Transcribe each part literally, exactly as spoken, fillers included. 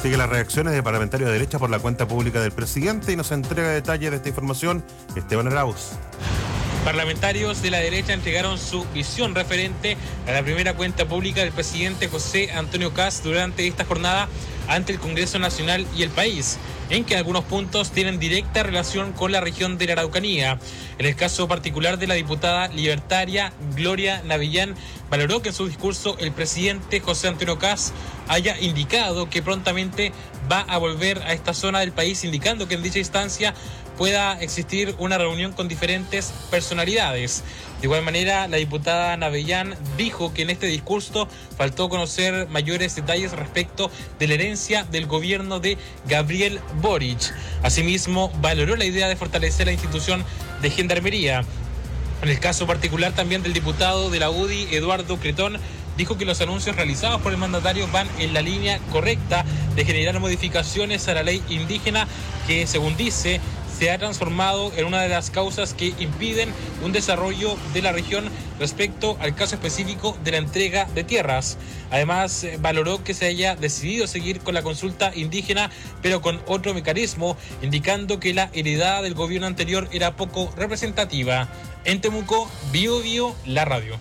Sigue las reacciones de parlamentarios de derecha por la cuenta pública del presidente y nos entrega detalles de esta información Esteban Arauz. Parlamentarios de la derecha entregaron su visión referente a la primera cuenta pública del presidente José Antonio Kast durante esta jornada ante el Congreso Nacional y el país, en que algunos puntos tienen directa relación con la región de la Araucanía. En el caso particular de la diputada libertaria Gloria Navillán, valoró que en su discurso el presidente José Antonio Kast haya indicado que prontamente va a volver a esta zona del país, indicando que en dicha instancia pueda existir una reunión con diferentes personalidades. De igual manera, la diputada Navillán dijo que en este discurso faltó conocer mayores detalles respecto de la herencia del gobierno de Gabriel Boric. Asimismo, valoró la idea de fortalecer la institución de gendarmería. En el caso particular también del diputado de la U D I, Eduardo Cretón, dijo que los anuncios realizados por el mandatario van en la línea correcta de generar modificaciones a la ley indígena que, según dice, se ha transformado en una de las causas que impiden un desarrollo de la región respecto al caso específico de la entrega de tierras. Además, valoró que se haya decidido seguir con la consulta indígena, pero con otro mecanismo, indicando que la heredada del gobierno anterior era poco representativa. En Temuco, Bio Bio, la radio.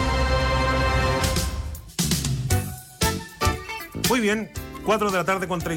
Muy bien, cuatro de la tarde con